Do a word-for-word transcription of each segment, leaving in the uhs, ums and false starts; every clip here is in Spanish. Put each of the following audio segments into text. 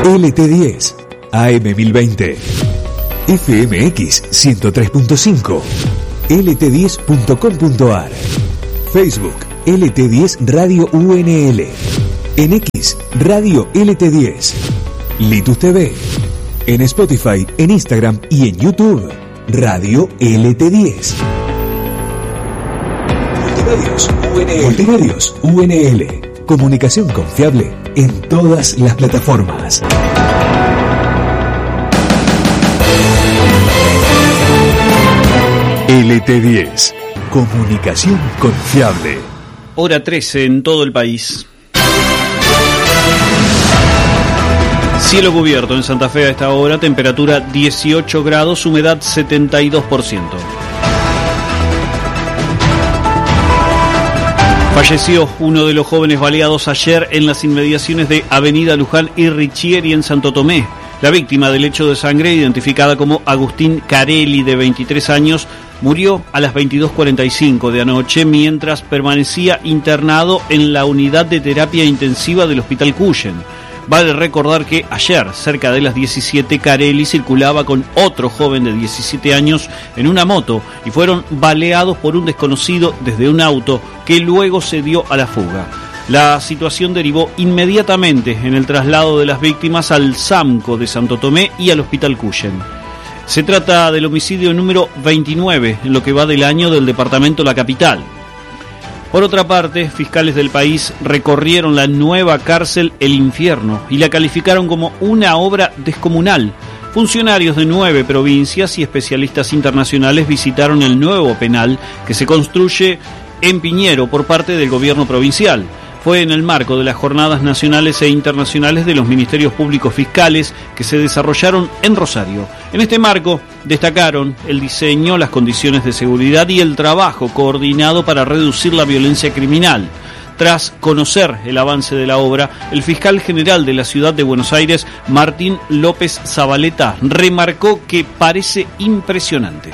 L T diez, A M mil veinte, F M X ciento tres punto cinco, L T diez punto com punto a r, Facebook L T diez Radio U N L, en X Radio L T diez, Litus T V, en Spotify, en Instagram y en YouTube Radio L T diez. Multimedios U N L. Multimedios U N L. Comunicación confiable en todas las plataformas. L T diez. Comunicación confiable. Hora trece en todo el país. Cielo cubierto en Santa Fe a esta hora, temperatura dieciocho grados, humedad setenta y dos por ciento. Falleció uno de los jóvenes baleados ayer en las inmediaciones de Avenida Luján y Riccieri en Santo Tomé. La víctima del hecho de sangre, identificada como Agustín Carelli, de veintitrés años, murió a las veintidós cuarenta y cinco de anoche mientras permanecía internado en la unidad de terapia intensiva del Hospital Cuyen. Vale recordar que ayer, cerca de las diecisiete, Carelli circulaba con otro joven de diecisiete años en una moto y fueron baleados por un desconocido desde un auto que luego se dio a la fuga. La situación derivó inmediatamente en el traslado de las víctimas al SAMCO de Santo Tomé y al Hospital Cuyen. Se trata del homicidio número veintinueve en lo que va del año del departamento La Capital. Por otra parte, fiscales del país recorrieron la nueva cárcel El Infierno y la calificaron como una obra descomunal. Funcionarios de nueve provincias y especialistas internacionales visitaron el nuevo penal que se construye en Piñero por parte del gobierno provincial. Fue en el marco de las jornadas nacionales e internacionales de los ministerios públicos fiscales que se desarrollaron en Rosario. En este marco destacaron el diseño, las condiciones de seguridad y el trabajo coordinado para reducir la violencia criminal. Tras conocer el avance de la obra, el fiscal general de la ciudad de Buenos Aires, Martín López Zabaleta, remarcó que parece impresionante.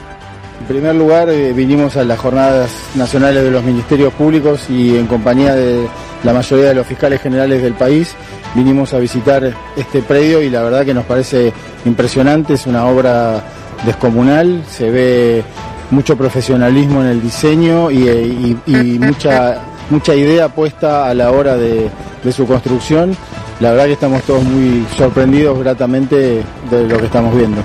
En primer lugar, eh, vinimos a las jornadas nacionales de los ministerios públicos y en compañía de la mayoría de los fiscales generales del país vinimos a visitar este predio y la verdad que nos parece impresionante, es una obra descomunal, se ve mucho profesionalismo en el diseño y, y, y mucha, mucha idea puesta a la hora de, de su construcción. La verdad que estamos todos muy sorprendidos gratamente de lo que estamos viendo.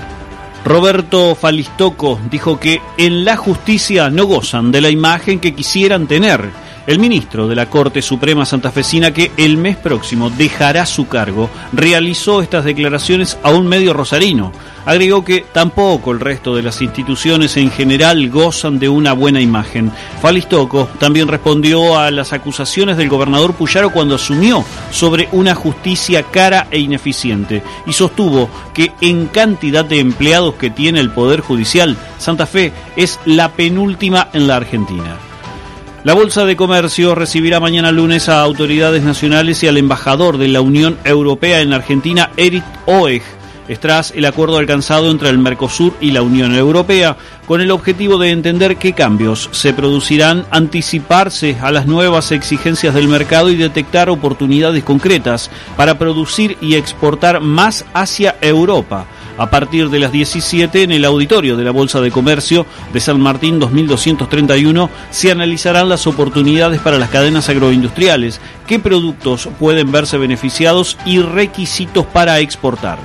Roberto Falistoco dijo que en la justicia no gozan de la imagen que quisieran tener. El ministro de la Corte Suprema Santafesina, que el mes próximo dejará su cargo, realizó estas declaraciones a un medio rosarino. Agregó que tampoco el resto de las instituciones en general gozan de una buena imagen. Falistoco también respondió a las acusaciones del gobernador Puyaro cuando asumió sobre una justicia cara e ineficiente y sostuvo que en cantidad de empleados que tiene el Poder Judicial, Santa Fe es la penúltima en la Argentina. La Bolsa de Comercio recibirá mañana lunes a autoridades nacionales y al embajador de la Unión Europea en Argentina, Erik Oeg, tras el acuerdo alcanzado entre el Mercosur y la Unión Europea, con el objetivo de entender qué cambios se producirán, anticiparse a las nuevas exigencias del mercado y detectar oportunidades concretas para producir y exportar más hacia Europa. A partir de las diecisiete, en el auditorio de la Bolsa de Comercio de San Martín dos mil doscientos treinta y uno, se analizarán las oportunidades para las cadenas agroindustriales, qué productos pueden verse beneficiados y requisitos para exportar.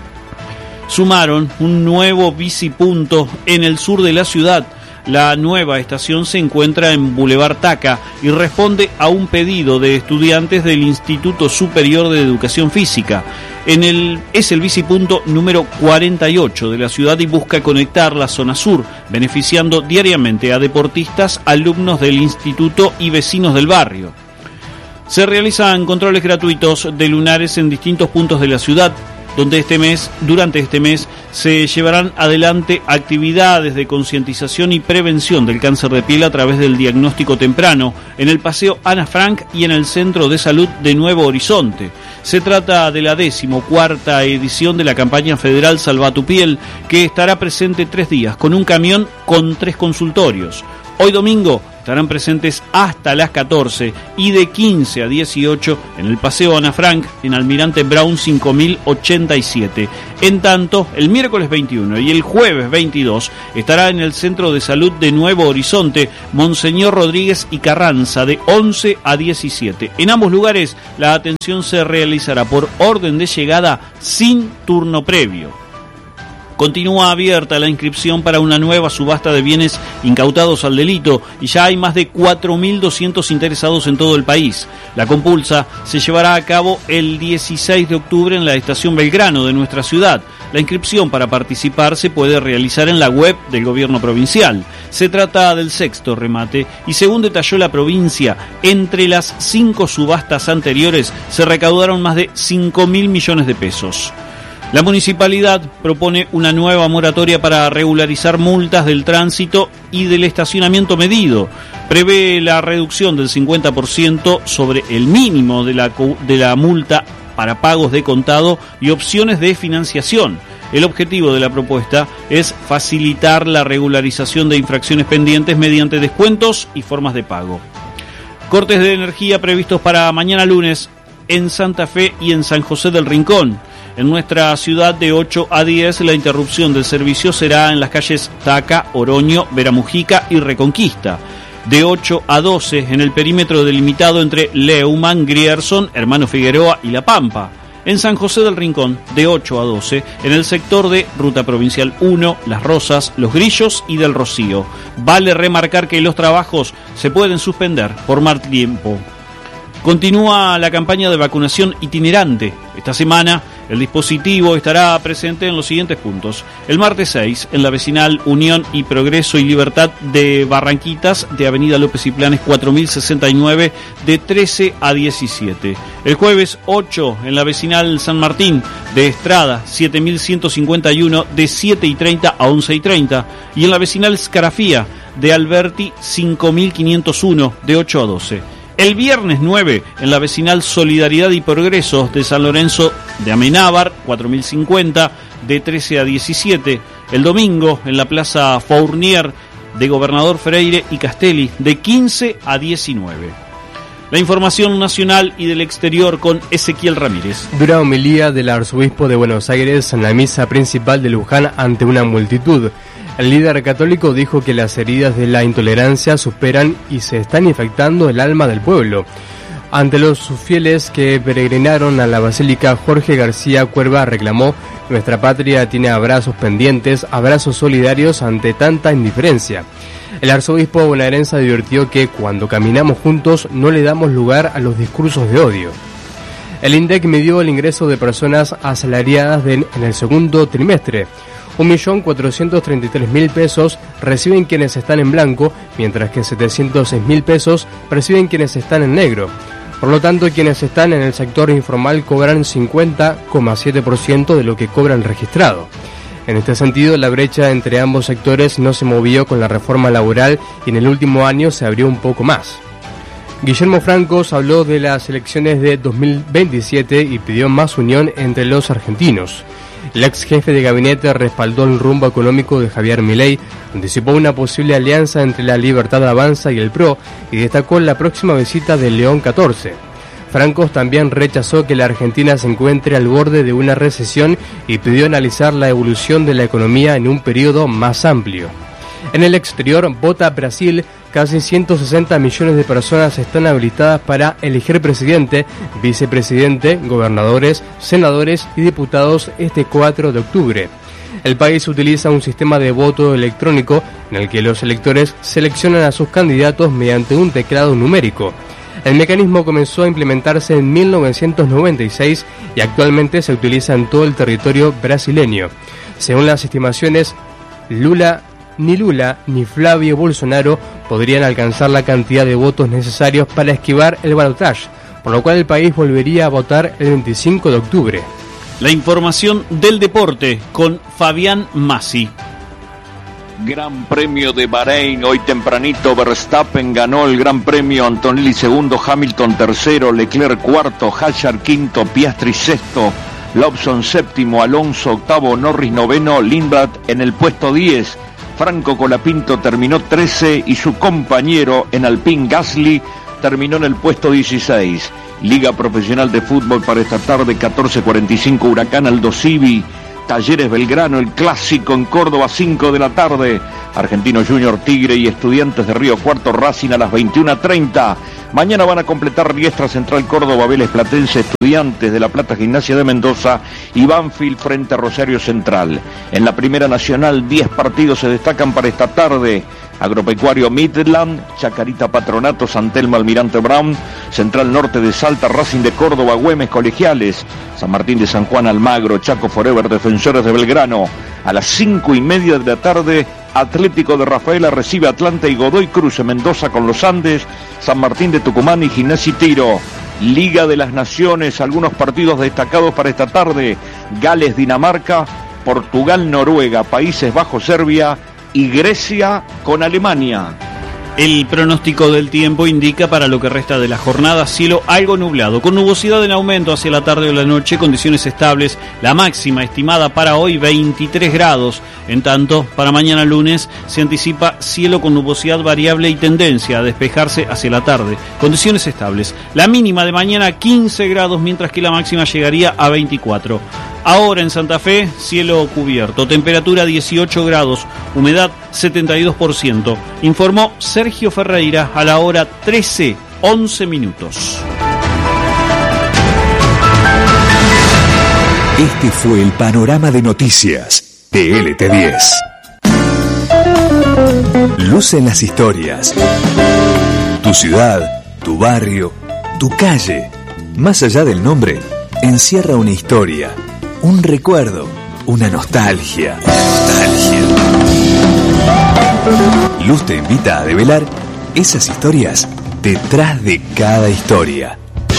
Sumaron un nuevo bicipunto en el sur de la ciudad. La nueva estación se encuentra en Boulevard Taca y responde a un pedido de estudiantes del Instituto Superior de Educación Física. En el, es el bicipunto número cuarenta y ocho de la ciudad y busca conectar la zona sur, beneficiando diariamente a deportistas, alumnos del instituto y vecinos del barrio. Se realizan controles gratuitos de lunares en distintos puntos de la ciudad, donde este mes, durante este mes, se llevarán adelante actividades de concientización y prevención del cáncer de piel a través del diagnóstico temprano en el Paseo Ana Frank y en el Centro de Salud de Nuevo Horizonte. Se trata de la decimocuarta edición de la campaña federal Salva tu Piel, que estará presente tres días con un camión con tres consultorios. Hoy domingo, estarán presentes hasta las catorce y de quince a dieciocho en el Paseo Ana Frank, en Almirante Brown cinco mil ochenta y siete. En tanto, el miércoles veintiuno y el jueves veintidós estará en el Centro de Salud de Nuevo Horizonte, Monseñor Rodríguez y Carranza, de once a diecisiete. En ambos lugares, la atención se realizará por orden de llegada sin turno previo. Continúa abierta la inscripción para una nueva subasta de bienes incautados al delito y ya hay más de cuatro mil doscientos interesados en todo el país. La compulsa se llevará a cabo el dieciséis de octubre en la estación Belgrano de nuestra ciudad. La inscripción para participar se puede realizar en la web del gobierno provincial. Se trata del sexto remate y, según detalló la provincia, entre las cinco subastas anteriores se recaudaron más de cinco mil millones de pesos. La municipalidad propone una nueva moratoria para regularizar multas del tránsito y del estacionamiento medido. Prevé la reducción del cincuenta por ciento sobre el mínimo de la, de la multa para pagos de contado y opciones de financiación. El objetivo de la propuesta es facilitar la regularización de infracciones pendientes mediante descuentos y formas de pago. Cortes de energía previstos para mañana lunes en Santa Fe y en San José del Rincón. En nuestra ciudad, de ocho a diez, la interrupción del servicio será en las calles Taca, Oroño, Veramujica y Reconquista. De ocho a doce, en el perímetro delimitado entre Leumann, Grierson, Hermano Figueroa y La Pampa. En San José del Rincón, de ocho a doce, en el sector de Ruta Provincial uno, Las Rosas, Los Grillos y Del Rocío. Vale remarcar que los trabajos se pueden suspender por mal tiempo. Continúa la campaña de vacunación itinerante. Esta semana el dispositivo estará presente en los siguientes puntos. El martes seis, en la vecinal Unión y Progreso y Libertad de Barranquitas, de Avenida López y Planes cuatro mil sesenta y nueve, de trece a diecisiete. El jueves ocho, en la vecinal San Martín de Estrada siete mil ciento cincuenta y uno, de siete y treinta a once y treinta. Y en la vecinal Scarafía de Alberti cinco mil quinientos uno, de ocho a doce. El viernes nueve, en la vecinal Solidaridad y Progreso de San Lorenzo de Amenábar, cuatro mil cincuenta, de trece a diecisiete. El domingo, en la plaza Fournier de Gobernador Freire y Castelli, de quince a diecinueve. La información nacional y del exterior con Ezequiel Ramírez. Dura homilía del arzobispo de Buenos Aires en la misa principal de Luján ante una multitud. El líder católico dijo que las heridas de la intolerancia superan y se están infectando el alma del pueblo. Ante los fieles que peregrinaron a la Basílica, Jorge García Cuerva reclamó: nuestra patria tiene abrazos pendientes, abrazos solidarios ante tanta indiferencia. El arzobispo bonaerense advirtió que cuando caminamos juntos no le damos lugar a los discursos de odio. El INDEC midió el ingreso de personas asalariadas de, en el segundo trimestre. un millón cuatrocientos treinta y tres mil pesos reciben quienes están en blanco, mientras que setecientos seis mil pesos reciben quienes están en negro. Por lo tanto, quienes están en el sector informal cobran cincuenta coma siete por ciento de lo que cobra el registrado. En este sentido, la brecha entre ambos sectores no se movió con la reforma laboral y en el último año se abrió un poco más. Guillermo Francos habló de las elecciones de dos mil veintisiete y pidió más unión entre los argentinos. El ex jefe de gabinete respaldó el rumbo económico de Javier Milei, anticipó una posible alianza entre la Libertad Avanza y el P R O y destacó la próxima visita de León catorce. Francos también rechazó que la Argentina se encuentre al borde de una recesión y pidió analizar la evolución de la economía en un periodo más amplio. En el exterior, vota Brasil. Casi ciento sesenta millones de personas están habilitadas para elegir presidente, vicepresidente, gobernadores, senadores y diputados este cuatro de octubre. El país utiliza un sistema de voto electrónico en el que los electores seleccionan a sus candidatos mediante un teclado numérico. El mecanismo comenzó a implementarse en mil novecientos noventa y seis y actualmente se utiliza en todo el territorio brasileño. Según las estimaciones, Lula Ni Lula ni Flavio Bolsonaro podrían alcanzar la cantidad de votos necesarios para esquivar el balotaje, por lo cual el país volvería a votar el veinticinco de octubre. La información del deporte con Fabián Massi. Gran Premio de Bahrein, hoy tempranito Verstappen ganó el Gran Premio, Antonelli segundo, Hamilton tercero, Leclerc cuarto, Hadjar quinto, Piastri sexto, Lawson séptimo, Alonso octavo, Norris noveno, Lindblad en el puesto diez. Franco Colapinto terminó trece y su compañero en Alpine Gasly terminó en el puesto dieciséis. Liga Profesional de Fútbol para esta tarde, catorce cuarenta y cinco, Huracán Aldo Civi, Talleres Belgrano, el clásico en Córdoba, cinco de la tarde, Argentino Junior Tigre y Estudiantes de Río Cuarto Racing a las veintiuna treinta. Mañana van a completar Riestra Central Córdoba, Vélez Platense, Estudiantes de La Plata, Gimnasia de Mendoza y Banfield frente a Rosario Central. En la Primera Nacional, diez partidos se destacan para esta tarde. Agropecuario Midland, Chacarita Patronato, San Telmo Almirante Brown, Central Norte de Salta, Racing de Córdoba, Güemes Colegiales, San Martín de San Juan Almagro, Chaco Forever, Defensores de Belgrano. A las cinco y media de la tarde, Atlético de Rafaela recibe Atlanta y Godoy Cruz en Mendoza con los Andes, San Martín de Tucumán y Gimnasia y Tiro. Liga de las Naciones, algunos partidos destacados para esta tarde: Gales Dinamarca, Portugal Noruega, Países Bajos Serbia y Grecia con Alemania. El pronóstico del tiempo indica para lo que resta de la jornada cielo algo nublado, con nubosidad en aumento hacia la tarde o la noche, condiciones estables, la máxima estimada para hoy veintitrés grados. En tanto, para mañana lunes se anticipa cielo con nubosidad variable y tendencia a despejarse hacia la tarde, condiciones estables. La mínima de mañana quince grados, mientras que la máxima llegaría a veinticuatro. Ahora en Santa Fe, cielo cubierto, temperatura dieciocho grados, humedad setenta y dos por ciento. Informó Sergio Ferreira a la hora trece, once minutos. Este fue el panorama de noticias de L T diez. Lucen las historias. Tu ciudad, tu barrio, tu calle. Más allá del nombre, encierra una historia. Un recuerdo, una nostalgia. Nostalgia. Luz te invita a develar esas historias detrás de cada historia.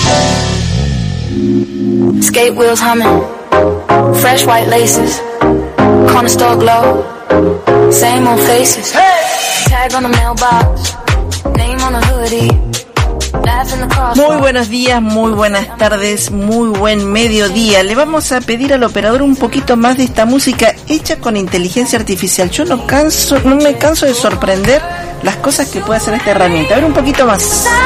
Skate wheels humming, fresh white laces, corner store glow, same old faces. Tag on the mailbox, name on the hoodie. Muy buenos días, muy buenas tardes, muy buen mediodía. Le vamos a pedir al operador un poquito más de esta música hecha con inteligencia artificial. Yo no canso, no me canso de sorprender las cosas que puede hacer esta herramienta. A ver un poquito más.